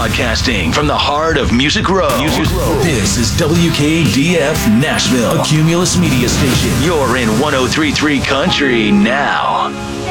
Broadcasting from the heart of Music Row. This is WKDF Nashville, a Cumulus media station. You're in 103.3 Country now.